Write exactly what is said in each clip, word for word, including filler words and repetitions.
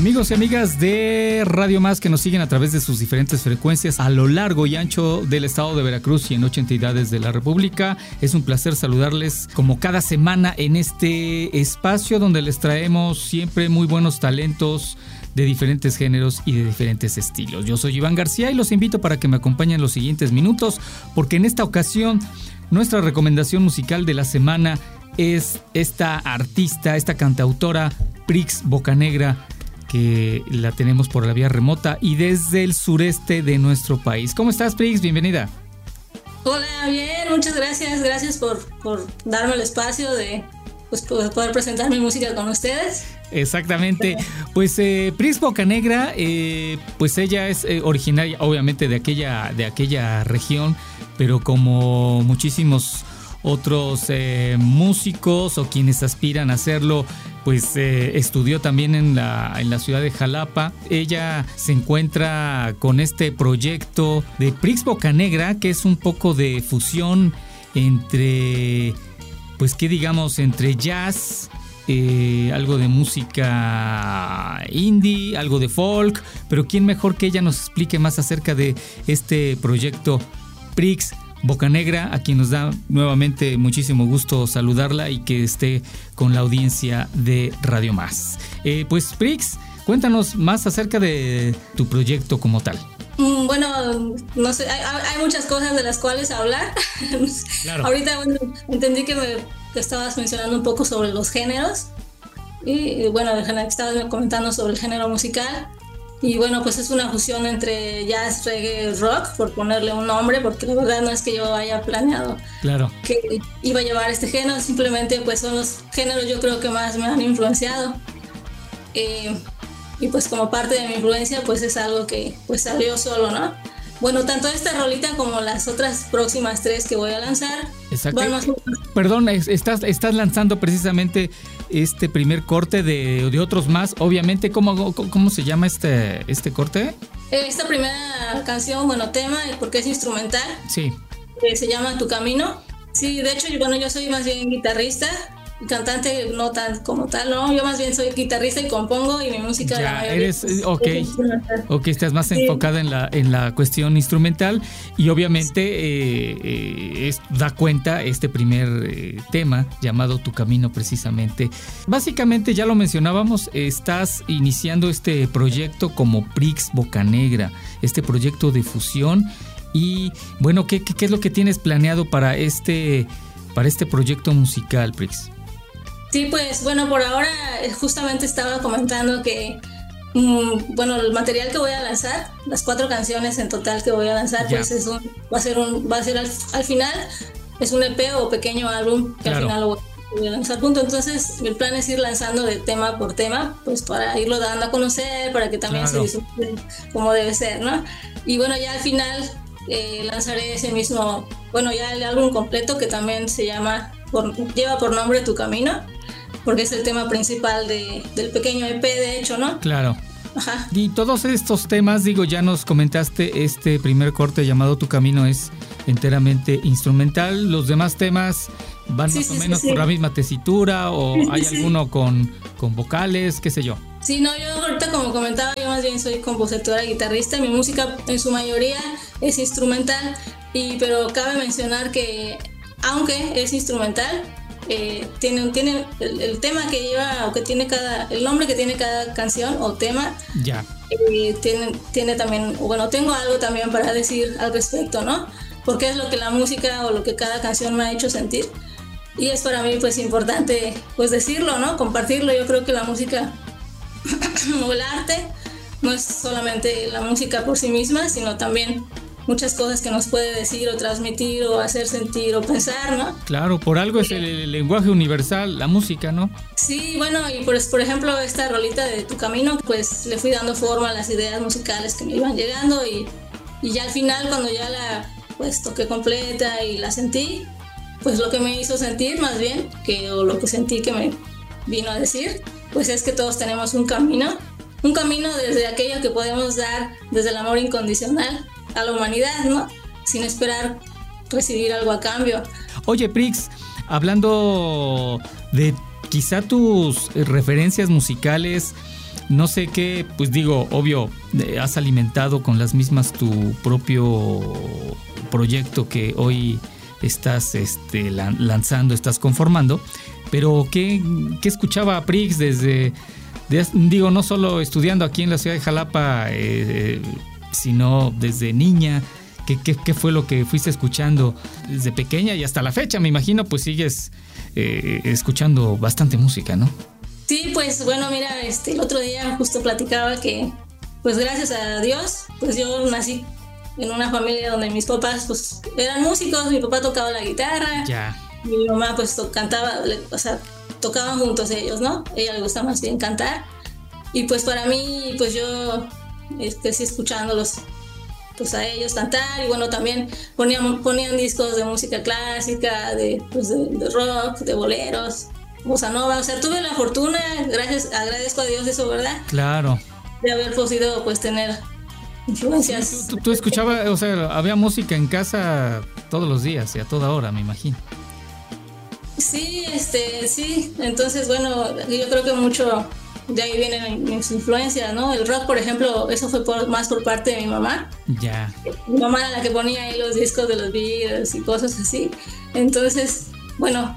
Amigos y amigas de Radio Más que nos siguen a través de sus diferentes frecuencias a lo largo y ancho del estado de Veracruz y en ocho entidades de la República, es un placer saludarles como cada semana en este espacio donde les traemos siempre muy buenos talentos de diferentes géneros y de diferentes estilos. Yo soy Iván García y los invito para que me acompañen los siguientes minutos, porque en esta ocasión nuestra recomendación musical de la semana es esta artista, esta cantautora Prix Bocanegra, que la tenemos por la vía remota y desde el sureste de nuestro país. ¿Cómo estás, Prix? Bienvenida. Hola, bien, muchas gracias. Gracias por, por darme el espacio de pues, poder presentar mi música con ustedes. Exactamente. Pues eh, Prix Bocanegra, eh, pues ella es eh, originaria, obviamente, de aquella, de aquella región, pero como muchísimos otros eh, músicos o quienes aspiran a hacerlo, pues eh, estudió también en la, en la ciudad de Jalapa. Ella se encuentra con este proyecto de Prix Bocanegra, que es un poco de fusión entre, pues qué digamos, entre jazz, eh, algo de música indie, algo de folk, pero quién mejor que ella nos explique más acerca de este proyecto Prix Bocanegra, a quien nos da nuevamente muchísimo gusto saludarla y que esté con la audiencia de Radio Más. Eh, pues Prix, cuéntanos más acerca de tu proyecto como tal. Bueno, no sé, hay, hay muchas cosas de las cuales hablar. Claro. Ahorita bueno, entendí que me que estabas mencionando un poco sobre los géneros y bueno, estabas comentando sobre el género musical. Y bueno, pues es una fusión entre jazz, reggae, rock, por ponerle un nombre, porque la verdad no es que yo haya planeado claro. que iba a llevar este género, simplemente pues son los géneros yo creo que más me han influenciado. Eh, y pues como parte de mi influencia pues es algo que pues salió solo, ¿no? Bueno, tanto esta rolita como las otras próximas tres que voy a lanzar. Exacto. Más... Perdón, estás, estás lanzando precisamente este primer corte de, de otros más. Obviamente, ¿cómo, cómo se llama este, este corte? Esta primera canción, bueno, tema, porque es instrumental. Sí. Eh, se llama Tu Camino. Sí, de hecho, bueno, yo soy más bien guitarrista. Cantante no tan como tal, no, yo más bien soy guitarrista y compongo y mi música ya, la mayoría eres, es, ok, es ok, estás más sí. enfocada en la, en la cuestión instrumental y obviamente eh, eh, es, da cuenta este primer eh, tema llamado Tu Camino precisamente. Básicamente ya lo mencionábamos, estás iniciando este proyecto como Prix Bocanegra, este proyecto de fusión y bueno, ¿qué, qué, qué es lo que tienes planeado para este, para este proyecto musical, Prix? Sí, pues bueno, por ahora justamente estaba comentando que, mmm, bueno, el material que voy a lanzar, las cuatro canciones en total que voy a lanzar, yeah. pues es un, va a ser un, va a ser al, al final, es un E P o pequeño álbum que claro. al final lo voy a lanzar junto. Entonces, el plan es ir lanzando de tema por tema, pues para irlo dando a conocer, para que también claro. se disfrute como debe ser, ¿no? Y bueno, ya al final eh, lanzaré ese mismo, bueno, ya el álbum completo que también se llama, por, lleva por nombre Tu Camino, porque es el tema principal de, del pequeño E P, de hecho, ¿no? Claro. Ajá. Y todos estos temas, digo, ya nos comentaste, este primer corte llamado Tu Camino es enteramente instrumental. ¿Los demás temas van sí, más sí, o menos sí, sí. por la misma tesitura o sí, hay sí. alguno con, con vocales, qué sé yo? Sí, no, yo ahorita como comentaba, yo más bien soy compositora y guitarrista. Mi música en su mayoría es instrumental, y, pero cabe mencionar que aunque es instrumental, Eh, tiene, tiene el, el tema que lleva o que tiene cada, el nombre que tiene cada canción o tema, ya. eh, tiene, tiene también, bueno, tengo algo también para decir al respecto, ¿no? Porque es lo que la música o lo que cada canción me ha hecho sentir, y es para mí pues importante pues decirlo, ¿no? Compartirlo. Yo creo que la música o el arte no es solamente la música por sí misma, sino también muchas cosas que nos puede decir o transmitir o hacer sentir o pensar, ¿no? Claro, por algo es el, el lenguaje universal, la música, ¿no? Sí, bueno, y por, por ejemplo esta rolita de Tu Camino, pues le fui dando forma a las ideas musicales que me iban llegando, y, y ya al final cuando ya la pues toqué completa y la sentí, pues lo que me hizo sentir más bien, que o lo que sentí que me vino a decir, pues es que todos tenemos un camino, un camino desde aquello que podemos dar desde el amor incondicional a la humanidad, ¿no? Sin esperar recibir algo a cambio. Oye, Prix, hablando de quizá tus referencias musicales, no sé qué, pues digo, obvio, has alimentado con las mismas tu propio proyecto que hoy estás este, lanzando, estás conformando, pero ¿qué, qué escuchaba Prix desde, de, digo, no solo estudiando aquí en la ciudad de Jalapa, eh, sino desde niña? ¿Qué, qué, ¿Qué fue lo que fuiste escuchando desde pequeña y hasta la fecha? Me imagino, pues sigues eh, escuchando bastante música, ¿no? Sí, pues bueno, mira, este, el otro día justo platicaba que, pues gracias a Dios, pues yo nací en una familia donde mis papás pues eran músicos. Mi papá tocaba la guitarra, ya. Mi mamá pues to- cantaba, o sea, tocaban juntos ellos, ¿no? A ella le gusta más bien cantar, y pues para mí, pues yo este, sí escuchándolos pues a ellos cantar, y bueno, también ponían, ponían discos de música clásica, de, pues de, de rock, de boleros, bossa nova. O sea, tuve la fortuna, gracias, agradezco a Dios eso, ¿verdad? Claro. De haber podido pues tener influencias. Sí, tú, tú, tú escuchabas, o sea, había música en casa todos los días y a toda hora, me imagino. Sí, este, sí, entonces bueno, yo creo que mucho de ahí vienen mis influencias, ¿no? El rock, por ejemplo, eso fue por, más por parte de mi mamá. Ya. Mi mamá era la que ponía ahí los discos de los Beatles y cosas así. Entonces, bueno,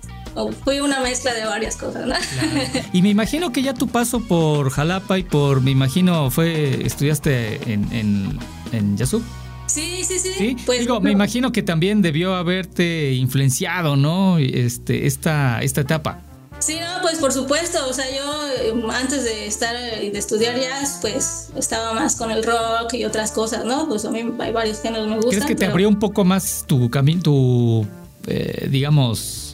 fue una mezcla de varias cosas, ¿no? Claro. Y me imagino que ya tu paso por Jalapa y por, me imagino, fue, estudiaste en, en, en Yasup. Sí, sí, sí. ¿Sí? Pues, Digo, me imagino que también debió haberte influenciado, ¿no? Este, esta, esta etapa. Sí, no, pues por supuesto. O sea, yo antes de estar y de estudiar jazz, pues estaba más con el rock y otras cosas, ¿no? Pues a mí hay varios géneros que me gustan. ¿Crees que te pero... abrió un poco más tu camino, tu, eh, digamos,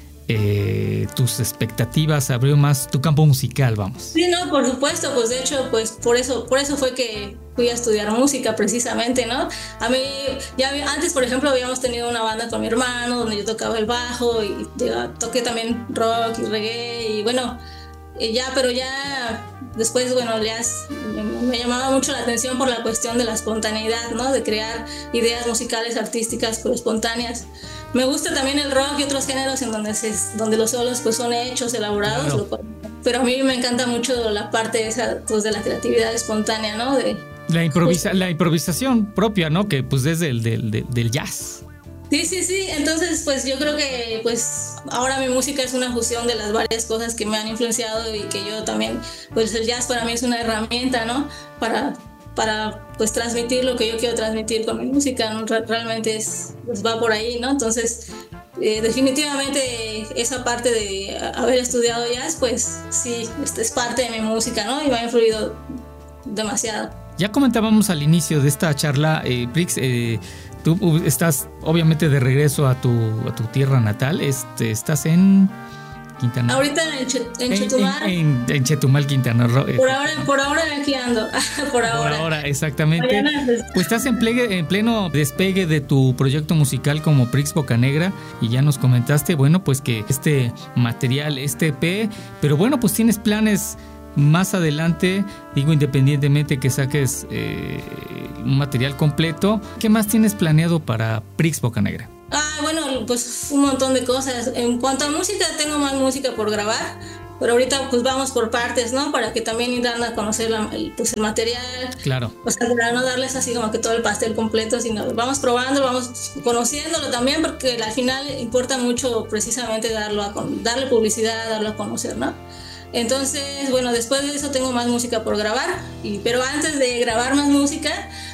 eh, tus expectativas, abrió más tu campo musical, vamos? Sí, no, por supuesto. Pues de hecho, pues por eso, por eso fue que fui a estudiar música precisamente, ¿no? A mí, ya antes, por ejemplo, habíamos tenido una banda con mi hermano donde yo tocaba el bajo y ya, toqué también rock y reggae y bueno, y ya, pero ya después, bueno, ya me, me llamaba mucho la atención por la cuestión de la espontaneidad, ¿no? De crear ideas musicales, artísticas, pero espontáneas. Me gusta también el rock y otros géneros en donde, se, donde los solos pues son hechos, elaborados, claro. Lo cual, pero a mí me encanta mucho la parte esa, pues, de la creatividad espontánea, ¿no? De, La, improvisa, la improvisación propia, ¿no? Que pues desde el del, del, del jazz. Sí, sí, sí. Entonces, pues yo creo que pues ahora mi música es una fusión de las varias cosas que me han influenciado y que yo también, pues el jazz para mí es una herramienta, ¿no? Para, para pues transmitir lo que yo quiero transmitir con mi música, ¿no? Realmente es, pues va por ahí, ¿no? Entonces, eh, definitivamente esa parte de haber estudiado jazz, pues sí, es parte de mi música, ¿no? Y me ha influido demasiado. Ya comentábamos al inicio de esta charla, eh, Prix, eh, tú estás obviamente de regreso a tu, a tu tierra natal, este, estás en Quintana Roo. Ahorita en, Ch- en Chetumal. En, en, en Chetumal, Quintana Roo. Por ahora, por ahora aquí ando, por ahora. Por ahora, exactamente. Pues estás en, plegue, en pleno despegue de tu proyecto musical como Prix Bocanegra y ya nos comentaste, bueno, pues que este material, este E P, pero bueno, pues tienes planes más adelante, digo, independientemente que saques eh, un material completo, ¿qué más tienes planeado para Prix Bocanegra? Ah, bueno, pues un montón de cosas. En cuanto a música, tengo más música por grabar, pero ahorita pues vamos por partes, ¿no? Para que también irán a conocer la, el, pues, el material. Claro. O sea, para no darles así como que todo el pastel completo, sino vamos probando, vamos conociéndolo también, porque al final importa mucho precisamente darlo a, darle publicidad, darlo a conocer, ¿no? Entonces, bueno, después de eso tengo más música por grabar, y, pero antes de grabar más música,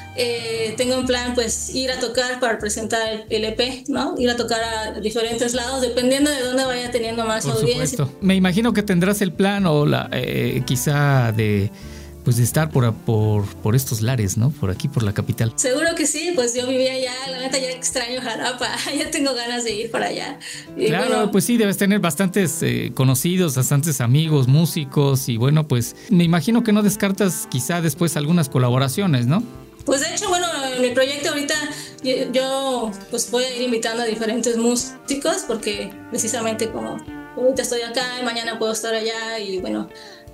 eh, tengo en plan pues ir a tocar para presentar el E P, ¿no? Ir a tocar a diferentes lados, dependiendo de dónde vaya teniendo más por audiencia. Supuesto. Me imagino que tendrás el plan o la eh, quizá de... pues de estar por, por, por estos lares, ¿no? Por aquí, por la capital. Seguro que sí, pues yo vivía allá, la neta ya extraño Jalapa, ya tengo ganas de ir para allá. Y claro, bueno, pues sí, debes tener bastantes eh, conocidos, bastantes amigos, músicos y bueno, pues me imagino que no descartas quizá después algunas colaboraciones, ¿no? Pues de hecho, bueno, en mi proyecto ahorita yo, yo pues voy a ir invitando a diferentes músicos porque precisamente como ahorita estoy acá y mañana puedo estar allá y bueno...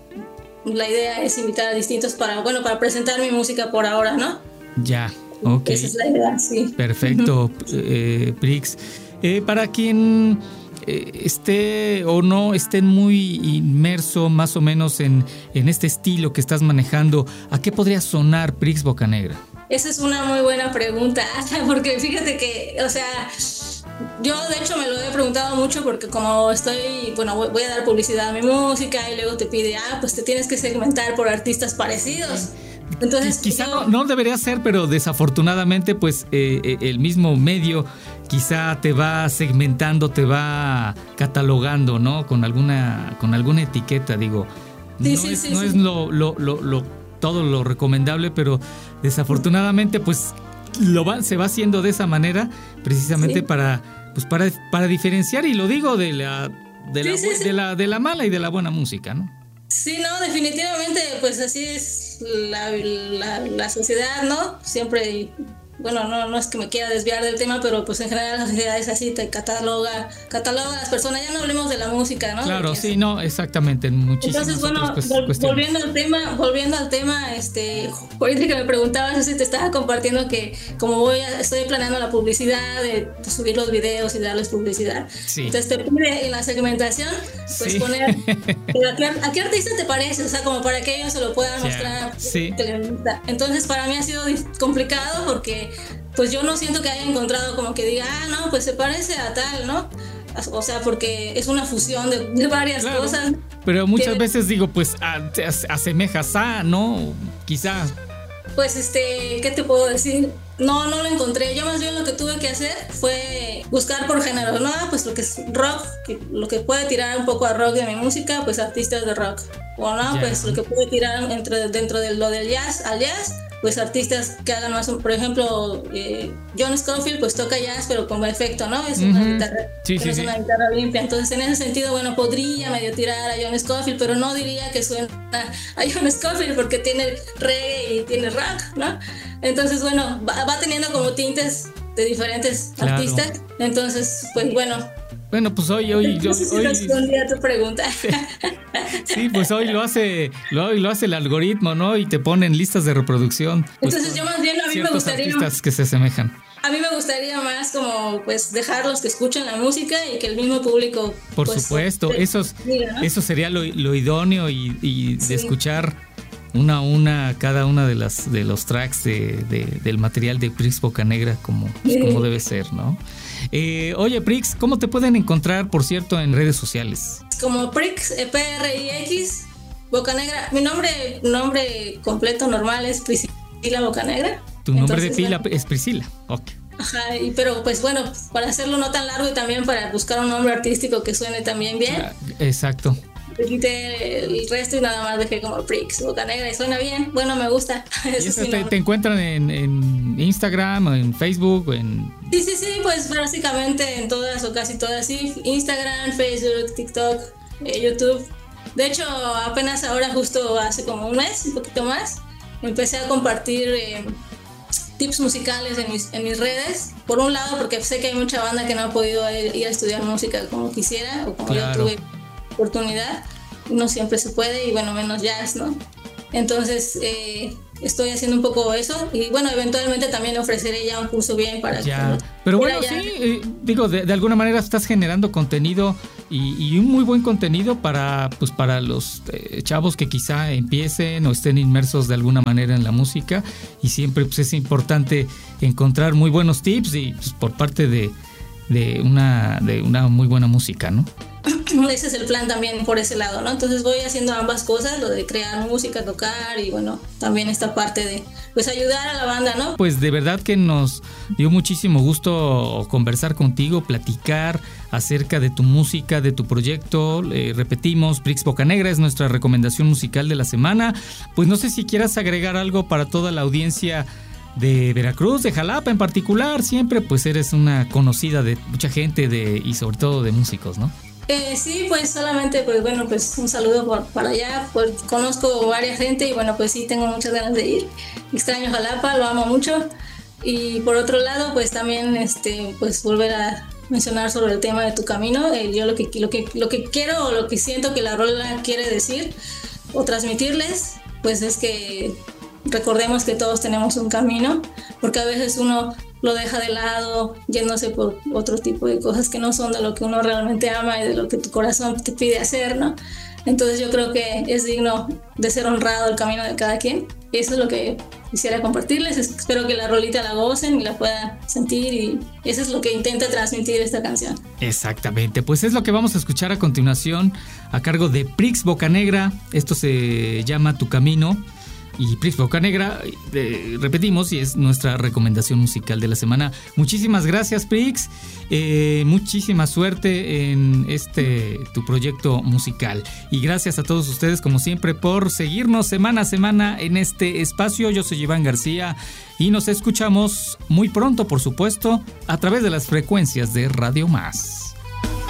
La idea es invitar a distintos para, bueno, para presentar mi música por ahora, ¿no? Ya, ok. Esa es la idea, sí. Perfecto, uh-huh. eh, Prix. Eh, para quien eh, esté o no estén muy inmerso más o menos en, en este estilo que estás manejando, ¿a qué podría sonar Prix Bocanegra? Esa es una muy buena pregunta, porque fíjate que, o sea, yo de hecho me lo he preguntado mucho porque como estoy, bueno, voy a dar publicidad a mi música y luego te pide, ah, pues te tienes que segmentar por artistas parecidos. Entonces, quizá yo, no, no debería ser, pero desafortunadamente pues eh, el mismo medio quizá te va segmentando, te va catalogando, ¿no? Con alguna, con alguna etiqueta, digo. Sí, no sí, es, sí, no sí. es lo, lo, lo, lo, todo lo recomendable, pero desafortunadamente pues lo va, se va haciendo de esa manera precisamente Sí. para, pues para, para diferenciar, y lo digo de la, de, Sí, la, sí, sí. de, la, de la mala y de la buena música, ¿no? Sí, no, definitivamente, pues así es la, la, la sociedad, ¿no? Siempre, bueno, no, no es que me quiera desviar del tema, pero pues en general la sociedad es así, te cataloga, cataloga a las personas, ya no hablemos de la música, ¿no? Claro, Porque, sí, no, exactamente, en muchísimas entonces, bueno, otras vol- cuestiones. volviendo al tema, volviendo al tema, este, ahorita que me preguntabas, si te estaba compartiendo que como voy a, estoy planeando la publicidad, de subir los videos y darles publicidad. Sí. Entonces te pide en la segmentación, pues Sí. poner, ¿a qué, a qué artista te parece? O sea, como para que ellos se lo puedan Ya, mostrar. sí. Entonces para mí ha sido dif- complicado porque pues yo no siento que haya encontrado como que diga, ah, no, pues se parece a tal, ¿no? O sea, porque es una fusión de, de varias Claro, cosas. pero muchas que, veces digo, pues a- te as- asemejas a, ¿no? Quizá. Pues, este, ¿qué te puedo decir? No, no lo encontré. Yo más bien lo que tuve que hacer fue buscar por género, ¿no? Pues lo que es rock, que, lo que puede tirar un poco a rock de mi música, pues artistas de rock. O no, Ya. pues lo que puede tirar entre, dentro de lo del jazz al jazz, pues artistas que hagan más, por ejemplo, eh, John Scofield pues toca jazz pero como efecto, ¿no? Es una Ujú. guitarra, Sí, pero sí, es sí. una guitarra limpia. Entonces en ese sentido, bueno, podría medio tirar a John Scofield, pero no diría que suena a John Scofield porque tiene reggae y tiene rock, ¿no? Entonces, bueno, va, va teniendo como tintes de diferentes Claro. artistas. Entonces, pues bueno. Bueno, pues hoy, hoy, No sé si hoy, respondí a tu pregunta. sí, pues hoy lo hace, lo, hoy lo hace el algoritmo, ¿no? Y te ponen listas de reproducción. Pues, Entonces yo más bien a mí me ciertos gustaría, artistas que se asemejan. a mí me gustaría más como pues dejarlos que escuchen la música y que el mismo público Por pues, supuesto, se- eso, es- diga, ¿no? eso sería lo, lo idóneo y, y de Sí. escuchar una a una cada una de las de los tracks de, de- del material de Prix Bocanegra como, pues, Sí. como debe ser, ¿no? Eh, oye, Prix, ¿cómo te pueden encontrar, por cierto, en redes sociales? Como Prix, eh, P R I X, Bocanegra. Mi nombre, nombre completo normal es Priscila Bocanegra. Tu nombre de Entonces, pila bueno, es Priscila. Ok. ajá, y, pero pues bueno, para hacerlo no tan largo y también para buscar un nombre artístico que suene también bien, Ah, exacto. le quité el resto y nada más dejé como Prix Bocanegra y suena bien. Bueno, me gusta. ¿Y Eso eso sí, te, no. te encuentran en, en Instagram, o en Facebook, o en... Sí, sí, sí, pues básicamente en todas o casi todas, sí. Instagram, Facebook, TikTok, eh, YouTube. De hecho, apenas ahora, justo hace como un mes, un poquito más, empecé a compartir eh, tips musicales en mis, en mis redes. Por un lado, porque sé que hay mucha banda que no ha podido ir, ir a estudiar música como quisiera o como Claro. yo tuve oportunidad. No siempre se puede y bueno, menos jazz, ¿no? Entonces, eh, estoy haciendo un poco eso y bueno, eventualmente también ofreceré ya un curso bien para Ya. que... Pero bueno, ya- sí, eh, digo, de, de alguna manera estás generando contenido y, y un muy buen contenido para, pues, para los eh, chavos que quizá empiecen o estén inmersos de alguna manera en la música, y siempre pues, es importante encontrar muy buenos tips y pues, por parte de, de, una, de una muy buena música, ¿no? Ese es el plan también por ese lado, ¿no? Entonces voy haciendo ambas cosas, lo de crear música, tocar y bueno, también esta parte de pues ayudar a la banda, ¿no? Pues de verdad que nos dio muchísimo gusto conversar contigo, platicar acerca de tu música, de tu proyecto. Eh, repetimos, Prix Bocanegra es nuestra recomendación musical de la semana. Pues no sé si quieras agregar algo para toda la audiencia de Veracruz, de Jalapa en particular. Siempre pues eres una conocida de mucha gente de, y sobre todo de músicos, ¿no? Eh, sí, pues solamente, pues bueno, pues un saludo por, para allá, pues conozco varias gente y bueno, pues sí, tengo muchas ganas de ir. Extraño Jalapa, lo amo mucho. Y por otro lado, pues también, este, pues volver a mencionar sobre el tema de tu camino. Eh, yo lo que, lo que, lo que quiero o lo que siento que la rola quiere decir o transmitirles, pues es que recordemos que todos tenemos un camino, porque a veces uno lo deja de lado, yéndose por otro tipo de cosas que no son de lo que uno realmente ama y de lo que tu corazón te pide hacer, ¿no? Entonces yo creo que es digno de ser honrado el camino de cada quien. Y eso es lo que quisiera compartirles. Espero que la rolita la gocen y la puedan sentir, y eso es lo que intenta transmitir esta canción. Exactamente, pues es lo que vamos a escuchar a continuación a cargo de Prix Bocanegra. Esto se llama Tu Camino. Y Prix Bocanegra, eh, repetimos, y es nuestra recomendación musical de la semana. Muchísimas gracias, Prix. Eh, muchísima suerte en este tu proyecto musical. Y gracias a todos ustedes, como siempre, por seguirnos semana a semana en este espacio. Yo soy Iván García y nos escuchamos muy pronto, por supuesto, a través de las frecuencias de Radio Más.